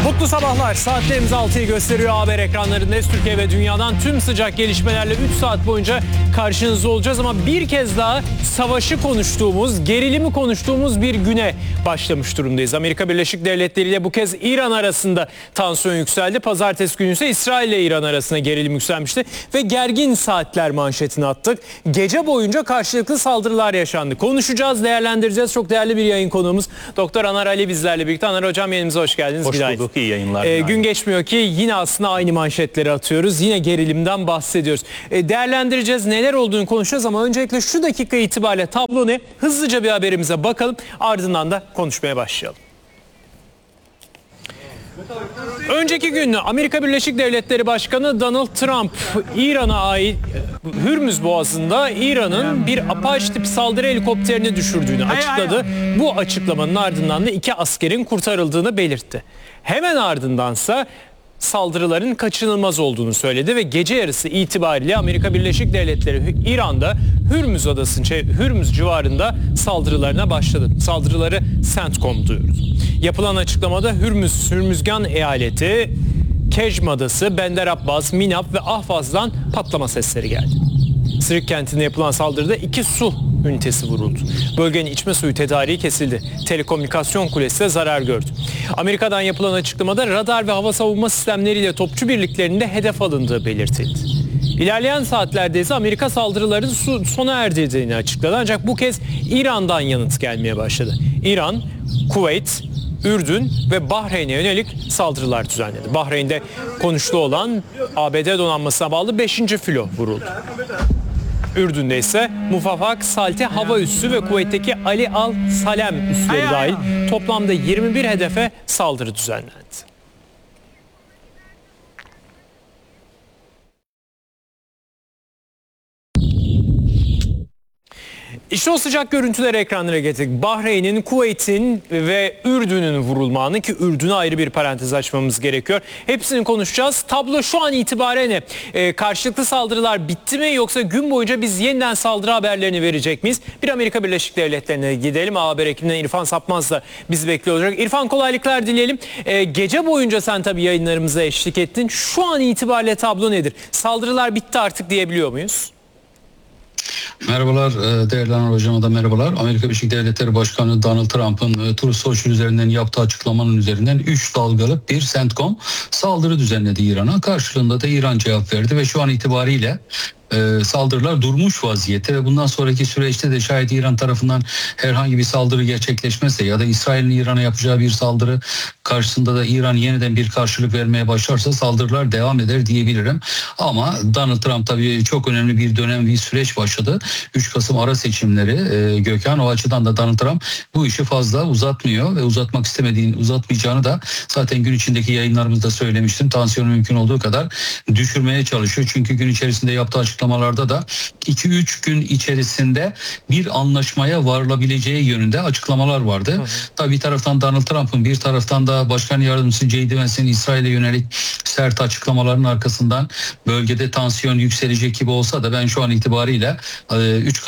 Mutlu sabahlar. Saatlerimiz 6'yı gösteriyor. Haber ekranlarındayız. Türkiye ve dünyadan tüm sıcak gelişmelerle 3 saat boyunca karşınızda olacağız. Ama bir kez daha savaşı konuştuğumuz, gerilimi konuştuğumuz bir güne başlamış durumdayız. Amerika Birleşik Devletleri ile bu kez İran arasında tansiyon yükseldi. Pazartesi günü ise İsrail ile İran arasında gerilim yükselmişti. Ve gergin saatler manşetini attık. Gece boyunca karşılıklı saldırılar yaşandı. Konuşacağız, değerlendireceğiz. Çok değerli bir yayın konuğumuz Doktor Anar Ali bizlerle birlikte. Anar Hocam yayınımıza hoş geldiniz. Hoş bulduk, iyi yayınlar. Gün geçmiyor ki yine aslında aynı manşetleri atıyoruz. Yine gerilimden bahsediyoruz. Değerlendireceğiz, neler olduğunu konuşacağız ama öncelikle şu dakika itibariyle tablo ne? Hızlıca bir haberimize bakalım. Ardından da konuşmaya başlayalım. Önceki gün Amerika Birleşik Devletleri Başkanı Donald Trump İran'a ait Hürmüz Boğazı'nda İran'ın bir Apache tip saldırı helikopterini düşürdüğünü açıkladı. Bu açıklamanın ardından da 2 askerin kurtarıldığını belirtti. Hemen ardındansa saldırıların kaçınılmaz olduğunu söyledi ve gece yarısı itibariyle Amerika Birleşik Devletleri İran'da Hürmüz civarında saldırılarına başladı. Saldırıları CENTCOM duyurdu. Yapılan açıklamada Hürmüzgan eyaleti, Kecm Adası, Bender Abbas, Minab ve Ahvaz'dan patlama sesleri geldi. Sirk kentinde yapılan saldırıda 2 su ünitesi vuruldu. Bölgenin içme suyu tedariği kesildi. Telekomünikasyon kulesi de zarar gördü. Amerika'dan yapılan açıklamada radar ve hava savunma sistemleriyle topçu birliklerinde hedef alındığı belirtildi. İlerleyen saatlerde ise Amerika saldırıların sona erdirdiğini açıkladı. Ancak bu kez İran'dan yanıt gelmeye başladı. İran, Kuveyt, Ürdün ve Bahreyn'e yönelik saldırılar düzenledi. Bahreyn'de konuşlu olan ABD donanmasına bağlı 5. filo vuruldu. Ürdün'de ise Mufafak, Salte hava üssü ve Kuveyt'teki Ali Al Salem üsleri dahil toplamda 21 hedefe saldırı düzenlendi. İşte o sıcak görüntüleri ekranlara getirdik. Bahreyn'in, Kuveyt'in ve Ürdün'ün vurulmanı, ki Ürdün'e ayrı bir parantez açmamız gerekiyor. Hepsini konuşacağız. Tablo şu an itibariyle ne? Karşılıklı saldırılar bitti mi, yoksa gün boyunca biz yeniden saldırı haberlerini verecek miyiz? Bir Amerika Birleşik Devletleri'ne gidelim. Haber ekibinden İrfan Sapmaz da bizi bekliyor olacak. İrfan, kolaylıklar dileyelim. Gece boyunca sen tabii yayınlarımıza eşlik ettin. Şu an itibariyle tablo nedir? Saldırılar bitti artık diyebiliyor muyuz? Merhabalar değerli Anar Hocam'a da merhabalar. Amerika Birleşik Devletleri Başkanı Donald Trump'ın Truth Social üzerinden yaptığı açıklamanın üzerinden 3 dalgalık bir CENTCOM saldırı düzenledi İran'a. Karşılığında da İran cevap verdi ve şu an itibariyle saldırılar durmuş vaziyette ve bundan sonraki süreçte de şayet İran tarafından herhangi bir saldırı gerçekleşmezse ya da İsrail'in İran'a yapacağı bir saldırı karşısında da İran yeniden bir karşılık vermeye başlarsa saldırılar devam eder diyebilirim. Ama Donald Trump tabii çok önemli bir dönem, bir süreç başladı. 3 Kasım ara seçimleri Gökhan, o açıdan da Donald Trump bu işi fazla uzatmıyor ve uzatmayacağını da zaten gün içindeki yayınlarımızda söylemiştim. Tansiyonu mümkün olduğu kadar düşürmeye çalışıyor. Çünkü gün içerisinde yaptığı açıklamalarda da 2-3 gün içerisinde bir anlaşmaya varılabileceği yönünde açıklamalar vardı. Tabii bir taraftan Donald Trump'ın, bir taraftan da Başkan Yardımcısı J.D. Vance'in İsrail'e yönelik sert açıklamaların arkasından bölgede tansiyon yükselecek gibi olsa da ben şu an itibariyle 3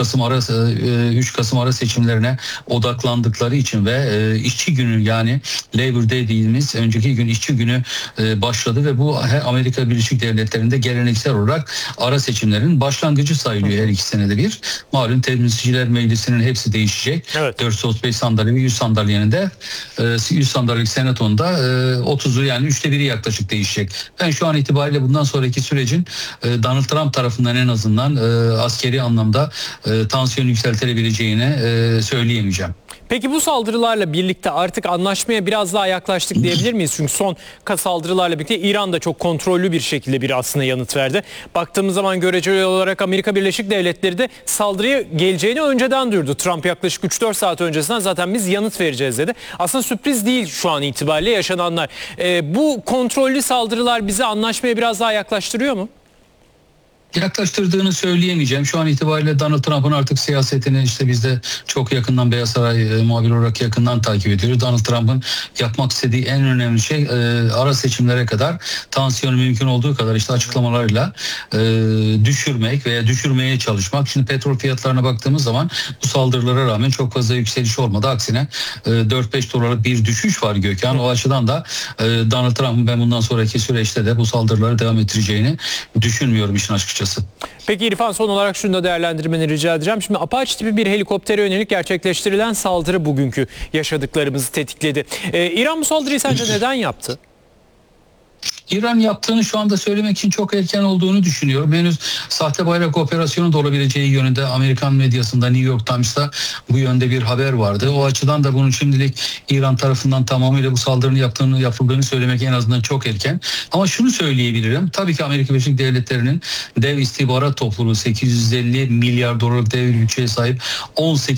Kasım ara seçimlerine odaklandıkları için ve işçi günü, yani Labor Day dediğimiz önceki gün işçi günü başladı ve bu Amerika Birleşik Devletleri'nde geleneksel olarak ara seçimlerin başlangıcı sayılıyor her 2 senede bir. Malum Temsilciler Meclisi'nin hepsi değişecek. Evet. 435 sandalye ve 100 sandalyenin de 100 sandalyelik senatonda 30'u, yani 1/3'ü yaklaşık değişecek. Ben şu an itibariyle bundan sonraki sürecin Donald Trump tarafından en azından askeri anlamda tansiyon yükseltilebileceğini söyleyemeyeceğim. Peki bu saldırılarla birlikte artık anlaşmaya biraz daha yaklaştık diyebilir miyiz? Çünkü son saldırılarla birlikte İran da çok kontrollü bir şekilde bir aslında yanıt verdi. Baktığımız zaman göreceli olarak Amerika Birleşik Devletleri de saldırıya geleceğini önceden duyurdu. Trump yaklaşık 3-4 saat öncesinden zaten biz yanıt vereceğiz dedi. Aslında sürpriz değil şu an itibariyle yaşananlar. Bu kontrollü saldırılar bizi anlaşmaya biraz daha yaklaştırıyor mu? Yaklaştırdığını söyleyemeyeceğim. Şu an itibariyle Donald Trump'ın artık siyasetini işte biz de çok yakından Beyaz Saray muhabiri olarak yakından takip ediyoruz. Donald Trump'ın yapmak istediği en önemli şey ara seçimlere kadar tansiyonu mümkün olduğu kadar işte açıklamalarıyla düşürmek veya düşürmeye çalışmak. Şimdi petrol fiyatlarına baktığımız zaman bu saldırılara rağmen çok fazla yükseliş olmadı. Aksine 4-5 dolarlık bir düşüş var Gökhan. O açıdan da Donald Trump'ın ben bundan sonraki süreçte de bu saldırıları devam ettireceğini düşünmüyorum işin açıkçası. Peki İrfan, son olarak şunu da değerlendirmeni rica edeceğim. Şimdi Apache tipi bir helikoptere yönelik gerçekleştirilen saldırı bugünkü yaşadıklarımızı tetikledi. İran bu saldırıyı sence neden yaptı? İran yaptığını şu anda söylemek için çok erken olduğunu düşünüyorum. Henüz sahte bayrak operasyonu da olabileceği yönünde Amerikan medyasında, New York Times'ta bu yönde bir haber vardı. O açıdan da bunun şimdilik İran tarafından tamamıyla bu saldırının yapıldığını söylemek en azından çok erken. Ama şunu söyleyebilirim. Tabii ki Amerika Birleşik Devletleri'nin dev istihbarat topluluğu 850 milyar dolarlık dev bir bütçeye sahip 18